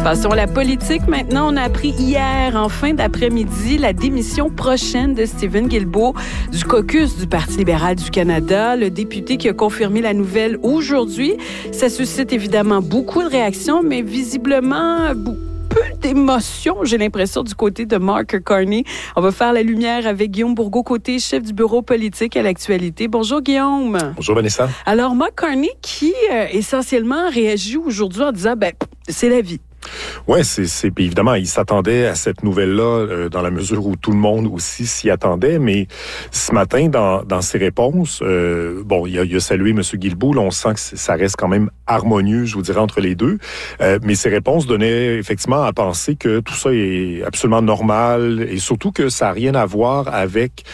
Passons à la politique. Maintenant, on a appris hier, en fin d'après-midi, la démission prochaine de Stephen Guilbeault du caucus du Parti libéral du Canada. Le député qui a confirmé la nouvelle aujourd'hui. Ça suscite évidemment beaucoup de réactions, mais visiblement peu d'émotions, j'ai l'impression, du côté de Mark Carney. On va faire la lumière avec Guillaume Bourgault-Côté, chef du bureau politique à l'actualité. Bonjour, Guillaume. Bonjour, Vanessa. Alors, Mark Carney qui, essentiellement, réagit aujourd'hui en disant, c'est la vie. Ouais, c'est évidemment, il s'attendait à cette nouvelle-là dans la mesure où tout le monde aussi s'y attendait, mais ce matin, dans ses réponses, il a salué M. Guilbeault, là, on sent que ça reste quand même harmonieux, je vous dirais, entre les deux, mais ses réponses donnaient effectivement à penser que tout ça est absolument normal et surtout que ça n'a rien à voir avec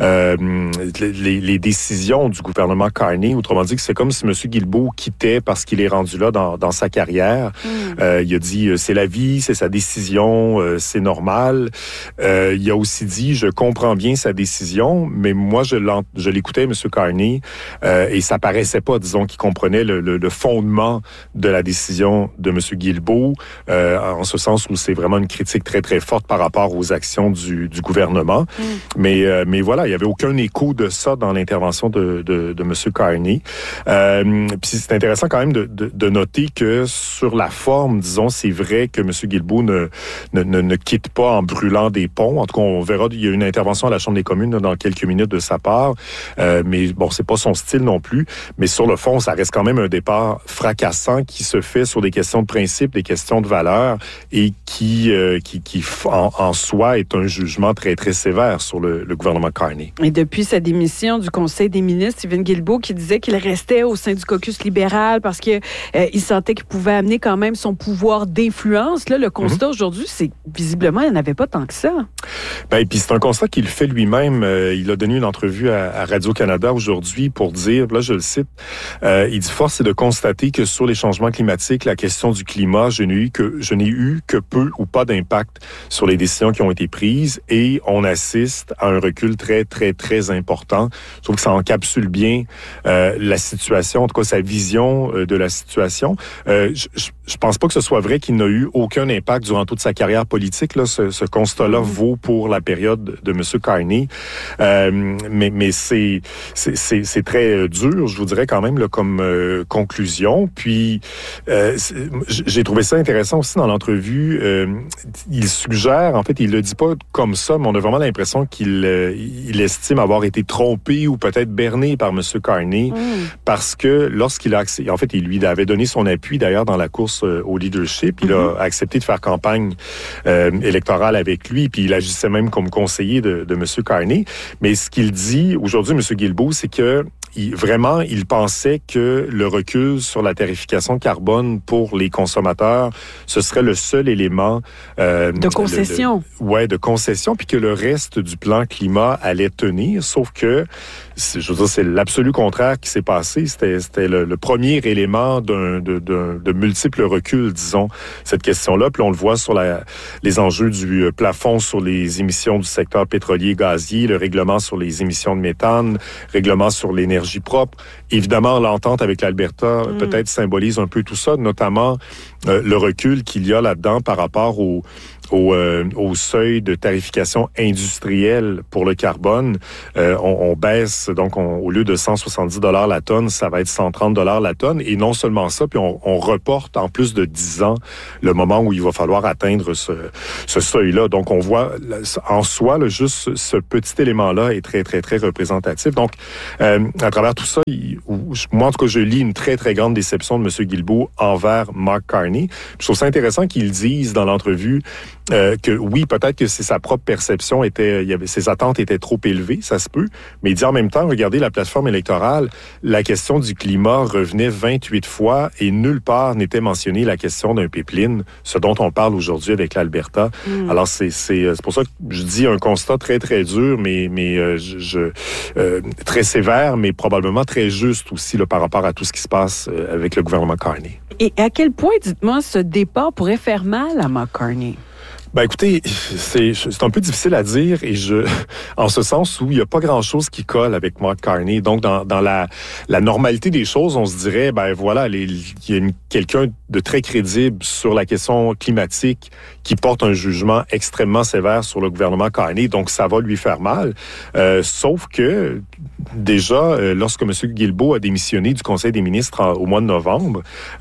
les décisions du gouvernement Carney. Autrement dit, que c'est comme si M. Guilbeault quittait parce qu'il est rendu là dans sa carrière. Il a dit c'est la vie, c'est sa décision, c'est normal. Il a aussi dit, je comprends bien sa décision, mais moi, je l'écoutais, M. Carney, et ça paraissait pas, disons, qu'il comprenait le fondement de la décision de M. Guilbeault, en ce sens où c'est vraiment une critique très, très forte par rapport aux actions du gouvernement. Mais voilà, il n'y avait aucun écho de ça dans l'intervention de M. Carney. Puis c'est intéressant quand même de noter que sur la forme, disons, c'est vrai que M. Guilbeault ne quitte pas en brûlant des ponts. En tout cas, on verra, il y a une intervention à la Chambre des communes dans quelques minutes de sa part. Mais bon, c'est pas son style non plus. Mais sur le fond, ça reste quand même un départ fracassant qui se fait sur des questions de principe, des questions de valeur et qui en soi est un jugement très, très sévère sur le gouvernement Carney. Et depuis sa démission du Conseil des ministres, Stephen Guilbeault qui disait qu'il restait au sein du caucus libéral parce qu'il sentait qu'il pouvait amener quand même son pouvoir d'influence. Là, le constat aujourd'hui, c'est visiblement, il n'y en avait pas tant que ça. Et puis c'est un constat qu'il fait lui-même. Il a donné une entrevue à Radio-Canada aujourd'hui pour dire, là je le cite, il dit « Force est de constater que sur les changements climatiques, la question du climat, je n'ai eu que peu ou pas d'impact sur les décisions qui ont été prises et on assiste à un recul très, très, très important. » Je trouve que ça encapsule bien la situation, en tout cas sa vision de la situation. Je pense pas que ce soit vrai qu'il n'a eu aucun impact durant toute sa carrière politique. Là, ce constat-là vaut pour la période de M. Carney. Mais c'est très dur, je vous dirais quand même, là, comme conclusion. Puis, j'ai trouvé ça intéressant aussi dans l'entrevue. Il suggère, en fait, il le dit pas comme ça, mais on a vraiment l'impression qu'il estime avoir été trompé ou peut-être berné par M. Carney parce que lorsqu'il a accès, en fait, il lui avait donné son appui d'ailleurs dans la course au leadership. Il a accepté de faire campagne électorale avec lui, puis il agissait même comme conseiller de M. Carney. Mais ce qu'il dit aujourd'hui, M. Guilbeault, c'est que vraiment, il pensait que le recul sur la tarification carbone pour les consommateurs, ce serait le seul élément... de concession. De concession, puis que le reste du plan climat allait tenir, sauf que, je veux dire, c'est l'absolu contraire qui s'est passé. C'était le premier élément de multiples reculs, disons, cette question-là. Puis on le voit sur les enjeux du plafond sur les émissions du secteur pétrolier gazier, le règlement sur les émissions de méthane, règlement sur l'énergie propre. Évidemment, l'entente avec l'Alberta peut-être symbolise un peu tout ça, notamment le recul qu'il y a là-dedans par rapport au seuil de tarification industrielle pour le carbone. On baisse, donc au lieu de 170 $ la tonne, ça va être 130 $ la tonne. Et non seulement ça, puis on reporte en plus de 10 ans le moment où il va falloir atteindre ce seuil-là. Donc on voit en soi, là, juste ce petit élément-là est très, très, très représentatif. Donc à travers tout ça, moi en tout cas, je lis une très, très grande déception de M. Guilbeault envers Mark Carney. Je trouve ça intéressant qu'ils disent dans l'entrevue que oui, peut-être que c'est sa propre perception ses attentes étaient trop élevées, ça se peut, mais il dit en même temps, regardez la plateforme électorale, la question du climat revenait 28 fois et nulle part n'était mentionnée la question d'un pipeline, ce dont on parle aujourd'hui avec l'Alberta. Alors c'est pour ça que je dis un constat très, très dur, mais très sévère, mais probablement très juste aussi là, par rapport à tout ce qui se passe avec le gouvernement Carney. Et à quel point, dites-moi, ce départ pourrait faire mal à Mark Carney? Ben écoutez, c'est un peu difficile à dire et en ce sens où il n'y a pas grand-chose qui colle avec Mark Carney. Donc dans la normalité des choses, on se dirait ben voilà, il y a quelqu'un de très crédible sur la question climatique qui porte un jugement extrêmement sévère sur le gouvernement Carney, donc ça va lui faire mal. Sauf que déjà, lorsque M. Guilbeault a démissionné du Conseil des ministres au mois de novembre,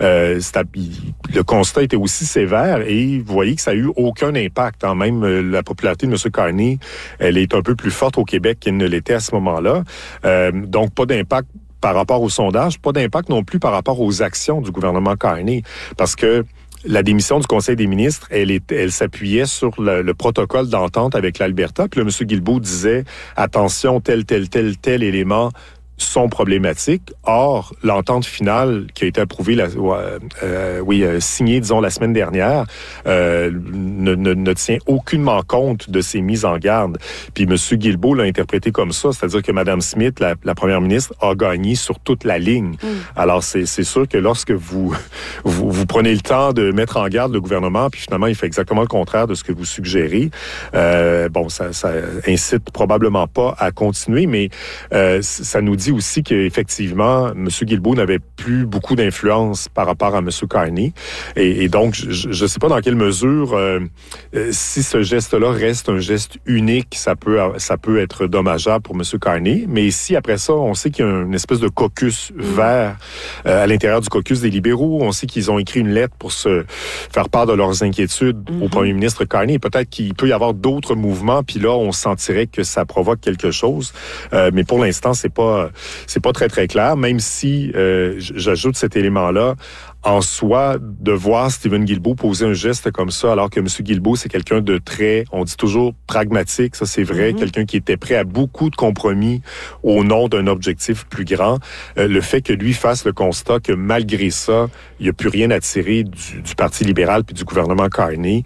le constat était aussi sévère et vous voyez que ça n'a eu aucun impact. Hein. Même la popularité de M. Carney, elle est un peu plus forte au Québec qu'elle ne l'était à ce moment-là. Donc, pas d'impact par rapport au sondage, pas d'impact non plus par rapport aux actions du gouvernement Carney, parce que la démission du Conseil des ministres, elle s'appuyait sur le protocole d'entente avec l'Alberta. Puis là, M. Guilbeault disait, attention, tel élément sont problématiques. Or, l'entente finale qui a été approuvée, signée, disons, la semaine dernière, ne tient aucunement compte de ces mises en garde. Puis M. Guilbeault l'a interprété comme ça, c'est-à-dire que Mme Smith, la première ministre, a gagné sur toute la ligne. Alors, c'est sûr que lorsque vous prenez le temps de mettre en garde le gouvernement, puis finalement, il fait exactement le contraire de ce que vous suggérez, ça incite probablement pas à continuer, mais ça nous dit aussi qu'effectivement, M. Guilbeault n'avait plus beaucoup d'influence par rapport à M. Carney. Et donc, je ne sais pas dans quelle mesure, si ce geste-là reste un geste unique, ça peut être dommageable pour M. Carney. Mais si après ça, on sait qu'il y a une espèce de caucus vert à l'intérieur du caucus des libéraux, on sait qu'ils ont écrit une lettre pour se faire part de leurs inquiétudes au premier ministre Carney. Peut-être qu'il peut y avoir d'autres mouvements, puis là, on sentirait que ça provoque quelque chose. Mais pour l'instant, c'est pas très, très clair, même si j'ajoute cet élément-là. En soi, de voir Stephen Guilbeault poser un geste comme ça, alors que M. Guilbeault, c'est quelqu'un de très, on dit toujours pragmatique, ça c'est vrai, quelqu'un qui était prêt à beaucoup de compromis au nom d'un objectif plus grand. Le fait que lui fasse le constat que malgré ça, il n'y a plus rien à tirer du Parti libéral puis du gouvernement Carney,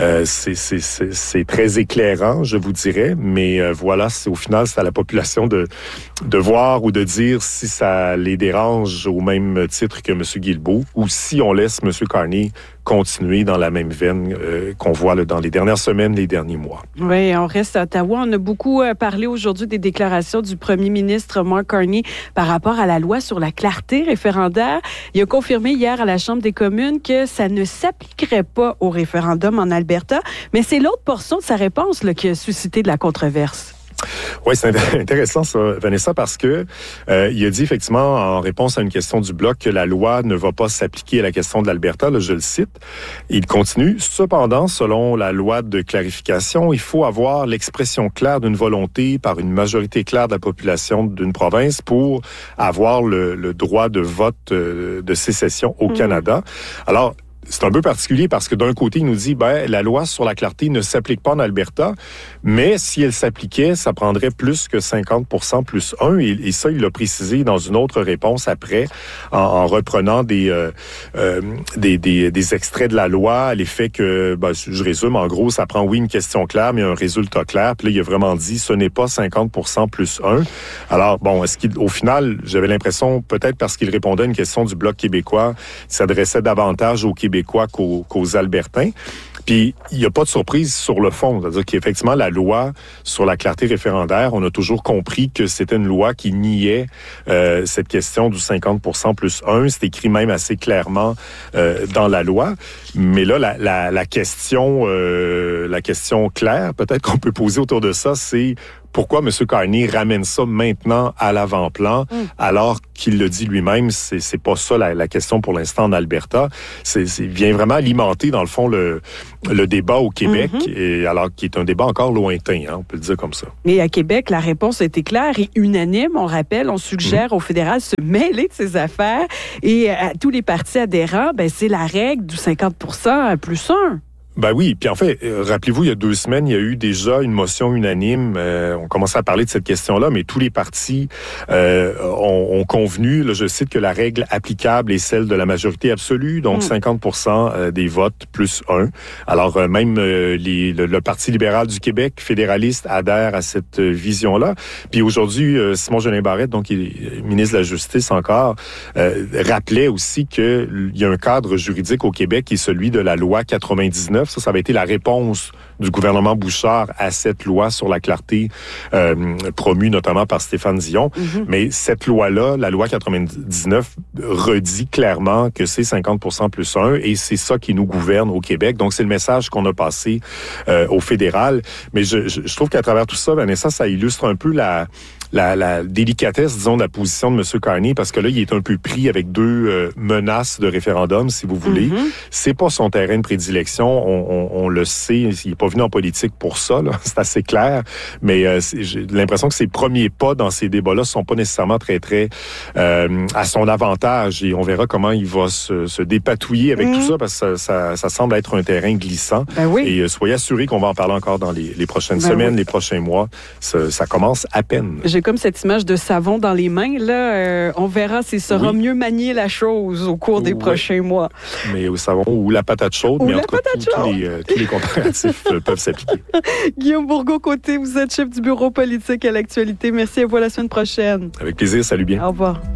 c'est très éclairant, je vous dirais, mais voilà, au final, c'est à la population de voir ou de dire si ça les dérange au même titre que M. Guilbeault, ou si on laisse M. Carney continuer dans la même veine qu'on voit dans les dernières semaines, les derniers mois. Oui, on reste à Ottawa. On a beaucoup parlé aujourd'hui des déclarations du premier ministre Mark Carney par rapport à la loi sur la clarté référendaire. Il a confirmé hier à la Chambre des communes que ça ne s'appliquerait pas au référendum en Alberta, mais c'est l'autre portion de sa réponse qui a suscité de la controverse. Oui, c'est intéressant ça, Vanessa, parce que il a dit effectivement en réponse à une question du Bloc que la loi ne va pas s'appliquer à la question de l'Alberta, là, je le cite. Il continue. Cependant, selon la loi de clarification, il faut avoir l'expression claire d'une volonté par une majorité claire de la population d'une province pour avoir le droit de vote de sécession au Canada. Alors, c'est un peu particulier parce que d'un côté, il nous dit la loi sur la clarté ne s'applique pas en Alberta, mais si elle s'appliquait, ça prendrait plus que 50% plus 1. Et ça, il l'a précisé dans une autre réponse après, en reprenant des extraits de la loi, à l'effet que, je résume, en gros, ça prend, oui, une question claire, mais un résultat clair. Puis là, il a vraiment dit, ce n'est pas 50% plus 1. Alors, est-ce qu'au final, j'avais l'impression, peut-être parce qu'il répondait à une question du Bloc québécois, il s'adressait davantage aux Québécois qu'aux Albertains. Puis, il n'y a pas de surprise sur le fond. C'est-à-dire qu'effectivement, la loi sur la clarté référendaire, on a toujours compris que c'était une loi qui niait cette question du 50% plus 1. C'est écrit même assez clairement dans la loi. Mais là, la question claire, peut-être qu'on peut poser autour de ça, c'est pourquoi M. Carney ramène ça maintenant à l'avant-plan, alors qu'il le dit lui-même, c'est pas ça la question pour l'instant en Alberta. C'est vient vraiment alimenter, dans le fond, le débat au Québec, et alors qui est un débat encore lointain, on peut le dire comme ça. Mais à Québec, la réponse a été claire et unanime. On rappelle, on suggère au fédéral de se mêler de ses affaires. Et à tous les partis adhérents, c'est la règle du 50% plus 1. Ben oui, puis en fait, rappelez-vous, il y a 2 semaines, il y a eu déjà une motion unanime. On commençait à parler de cette question-là, mais tous les partis ont convenu, là, je cite, que la règle applicable est celle de la majorité absolue, donc 50% des votes plus 1. Alors, même le Parti libéral du Québec, fédéraliste, adhère à cette vision-là. Puis aujourd'hui, Simon Jolin Barrette, donc il est ministre de la Justice encore, rappelait aussi qu'il y a un cadre juridique au Québec qui est celui de la loi 99, 19. Ça va été la réponse du gouvernement Bouchard à cette loi sur la clarté promue notamment par Stéphane Dion. Mais cette loi-là, la loi 99, redit clairement que c'est 50% plus 1 et c'est ça qui nous gouverne au Québec. Donc, c'est le message qu'on a passé au fédéral. Mais je trouve qu'à travers tout ça, Vanessa, ça illustre un peu la délicatesse, disons, de la position de M. Carney, parce que là, il est un peu pris avec deux menaces de référendum, si vous voulez. C'est pas son terrain de prédilection, on le sait, il n'est pas venu en politique pour ça, là. C'est assez clair, mais j'ai l'impression que ses premiers pas dans ces débats-là sont pas nécessairement très à son avantage, et on verra comment il va se dépatouiller avec tout ça, parce que ça semble être un terrain glissant. Ben oui. Et soyez assurés qu'on va en parler encore dans les prochaines semaines, les prochains mois. Ça commence à peine. J'ai comme cette image de savon dans les mains. Là, on verra s'il saura mieux manier la chose au cours des prochains mois. Mais au savon ou la patate chaude, mais en tout cas, tous les comparatifs peuvent s'appliquer. Guillaume Bourgault-Côté, vous êtes chef du bureau politique à l'actualité. Merci, à vous la semaine prochaine. Avec plaisir, salut bien. Au revoir.